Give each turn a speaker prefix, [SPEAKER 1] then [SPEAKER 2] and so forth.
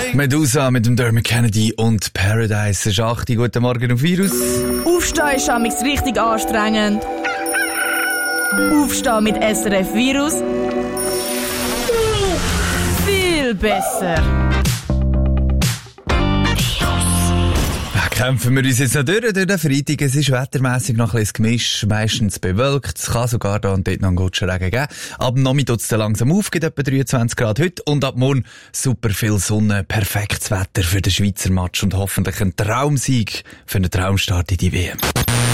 [SPEAKER 1] Medusa mit dem Dermot Kennedy und Paradise. Es ist 8 Uhr. Guten Morgen auf Virus.
[SPEAKER 2] Aufstehen ist amigs richtig anstrengend. Aufstehen mit SRF Virus. Viel besser.
[SPEAKER 1] Kämpfen wir uns jetzt noch durch den Freitag. Es ist wettermässig noch ein bisschen gemischt, meistens bewölkt. Es kann sogar da und dort noch einen guten Regen geben. Ab Nachmittag tut es dann langsam auf, geht etwa 23 Grad heute. Und ab morgen super viel Sonne, perfektes Wetter für den Schweizer Match und hoffentlich ein Traumsieg für einen Traumstart in die WM.